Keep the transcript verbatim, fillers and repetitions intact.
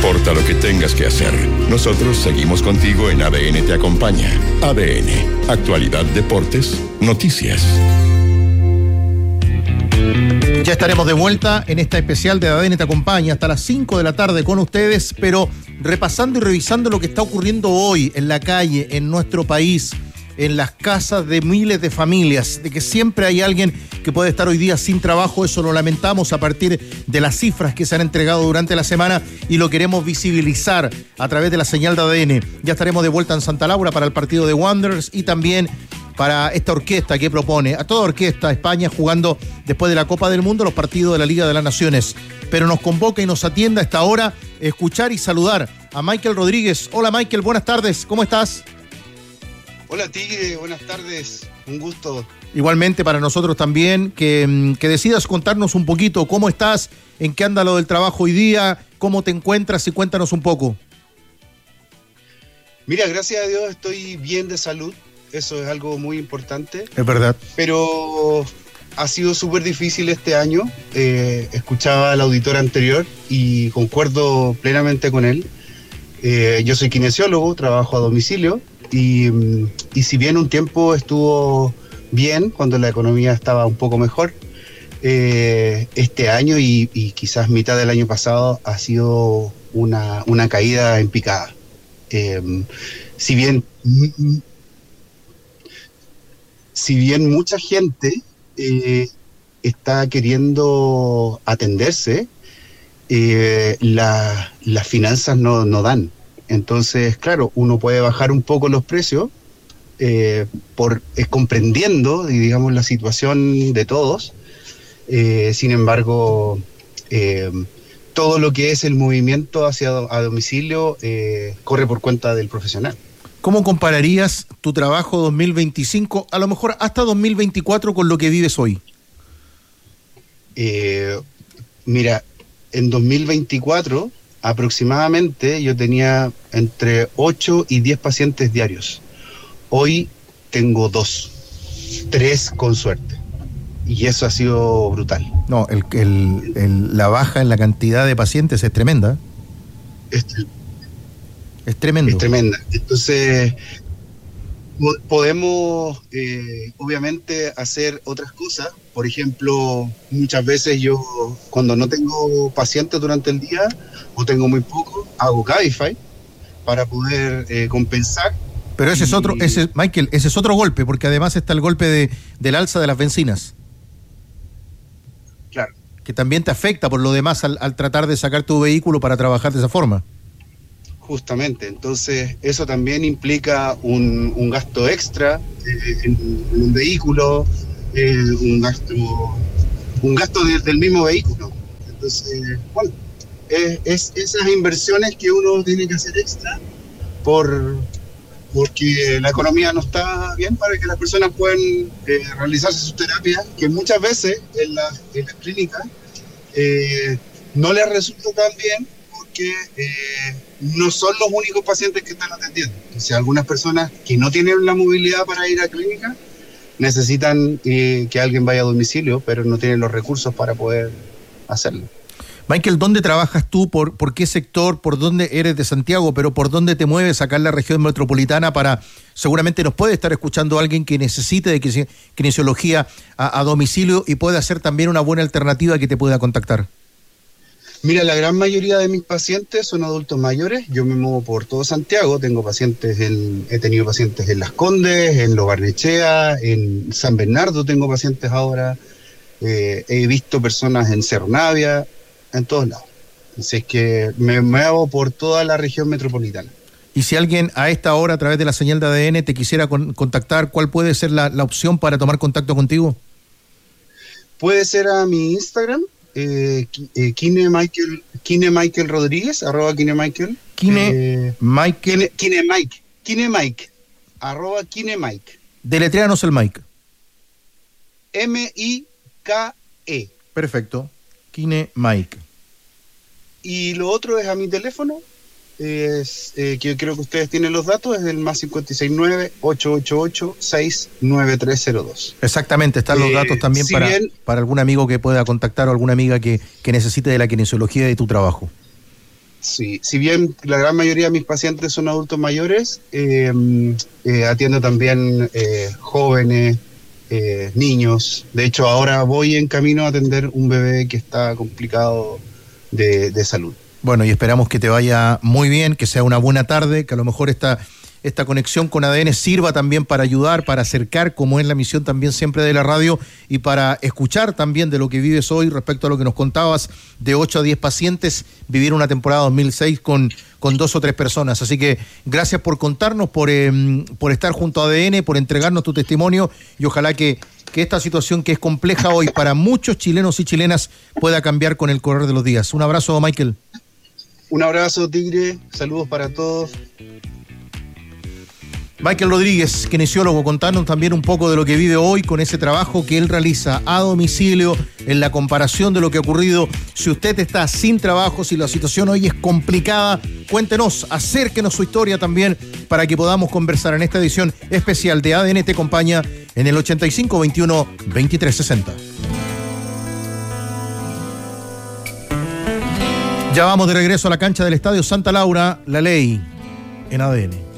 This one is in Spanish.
importa lo que tengas que hacer, nosotros seguimos contigo en A D N Te Acompaña. A D N, actualidad, deportes, noticias. Ya estaremos de vuelta en esta especial de A D N Te Acompaña hasta las cinco de la tarde con ustedes, pero repasando y revisando lo que está ocurriendo hoy en la calle, en nuestro país, en las casas de miles de familias, de que siempre hay alguien que puede estar hoy día sin trabajo. Eso lo lamentamos a partir de las cifras que se han entregado durante la semana y lo queremos visibilizar a través de la señal de A D N. Ya estaremos de vuelta en Santa Laura para el partido de Wanderers y también para esta orquesta que propone, a toda orquesta, España jugando después de la Copa del Mundo los partidos de la Liga de las Naciones. Pero nos convoca y nos atiende a esta hora escuchar y saludar a Michael Rodríguez. Hola Michael, buenas tardes, ¿cómo estás? Hola Tigre, buenas tardes, un gusto. Igualmente para nosotros también, que, que decidas contarnos un poquito cómo estás, en qué anda lo del trabajo hoy día, cómo te encuentras y cuéntanos un poco. Mira, gracias a Dios estoy bien de salud, eso es algo muy importante. Es verdad. Pero ha sido súper difícil este año, eh, escuchaba al auditor anterior y concuerdo plenamente con él. Eh, yo soy kinesiólogo, trabajo a domicilio. Y, y si bien un tiempo estuvo bien, cuando la economía estaba un poco mejor, eh, este año y, y quizás mitad del año pasado ha sido una, una caída en picada. Eh, si bien, si bien mucha gente eh, está queriendo atenderse, eh, la, las finanzas no, no dan. Entonces, claro, uno puede bajar un poco los precios eh, por eh, comprendiendo, digamos, la situación de todos. Eh, sin embargo, eh, todo lo que es el movimiento hacia a domicilio eh, corre por cuenta del profesional. ¿Cómo compararías tu trabajo dos mil veinticinco, a lo mejor hasta dos mil veinticuatro, con lo que vives hoy? Eh, mira, en dos mil veinticuatro... aproximadamente yo tenía entre ocho y diez pacientes diarios. Hoy tengo dos, tres con suerte. Y eso ha sido brutal. No, el, el, el, la baja en la cantidad de pacientes es tremenda. Es, es tremendo. Es tremenda. Entonces, podemos eh, obviamente hacer otras cosas. Por ejemplo, muchas veces yo, cuando no tengo pacientes durante el día o tengo muy poco, hago Cabify para poder eh, compensar. Pero ese y... es otro, ese, Michael, ese es otro golpe, porque además está el golpe de, del alza de las bencinas. Claro. Que también te afecta por lo demás al, al tratar de sacar tu vehículo para trabajar de esa forma. Justamente, entonces eso también implica un, un gasto extra eh, en, en un vehículo, eh, un gasto un gasto de, del mismo vehículo. Entonces, bueno, es, es esas inversiones que uno tiene que hacer extra por porque la economía no está bien para que las personas puedan eh, realizarse sus terapias, que muchas veces en las en la clínicas eh, no les resulta tan bien, porque eh, no son los únicos pacientes que están atendiendo. Entonces, algunas personas que no tienen la movilidad para ir a clínica necesitan eh, que alguien vaya a domicilio, pero no tienen los recursos para poder hacerlo. Michael, ¿dónde trabajas tú? ¿Por, por qué sector? ¿Por dónde eres de Santiago? ¿Pero por dónde te mueves acá en la región metropolitana? Para, seguramente nos puede estar escuchando alguien que necesite de kinesiología a, a domicilio y puede ser también una buena alternativa que te pueda contactar. Mira, la gran mayoría de mis pacientes son adultos mayores. Yo me muevo por todo Santiago. Tengo pacientes en, he tenido pacientes en Las Condes, en Lo Barnechea, en San Bernardo tengo pacientes ahora. Eh, he visto personas en Cerro Navia, en todos lados. Así es que me muevo por toda la región metropolitana. Y si alguien a esta hora, a través de la señal de A D N, te quisiera con, contactar, ¿cuál puede ser la, la opción para tomar contacto contigo? Puede ser a mi Instagram. Eh, eh, Kine Michael, Kine Michael Rodríguez, arroba Kine Michael. Kine eh, Michael. Kine, Kine Mike, Kine Mike, arroba Kine Mike. Deletréanos el Mike. M I K E. Perfecto. Kine Mike. Y lo otro es a mi teléfono, es, eh, que yo creo que ustedes tienen los datos, es el más cinco seis nueve, ocho ocho ocho, seis nueve tres cero dos. Exactamente, están los eh, datos también si para, bien, para algún amigo que pueda contactar o alguna amiga que, que necesite de la kinesiología de tu trabajo. Sí, si bien la gran mayoría de mis pacientes son adultos mayores, eh, eh, atiendo también eh, jóvenes, eh, niños. De hecho, ahora voy en camino a atender un bebé que está complicado de, de salud. Bueno, y esperamos que te vaya muy bien, que sea una buena tarde, que a lo mejor esta, esta conexión con A D N sirva también para ayudar, para acercar, como es la misión también siempre de la radio, y para escuchar también de lo que vives hoy respecto a lo que nos contabas, de ocho a diez pacientes, vivir una temporada dos mil seis con, con dos o tres personas. Así que gracias por contarnos, por, eh, por estar junto a A D N, por entregarnos tu testimonio, y ojalá que, que esta situación que es compleja hoy para muchos chilenos y chilenas pueda cambiar con el correr de los días. Un abrazo, Michael. Un abrazo, Tigre, saludos para todos. Michael Rodríguez, kinesiólogo, contarnos también un poco de lo que vive hoy con ese trabajo que él realiza a domicilio, en la comparación de lo que ha ocurrido. Si usted está sin trabajo, si la situación hoy es complicada, cuéntenos, acérquenos su historia también para que podamos conversar en esta edición especial de A D N Te Acompaña en el ochenta y cinco veintiuno veintitrés sesenta. Ya vamos de regreso a la cancha del Estadio Santa Laura, la ley en A D N.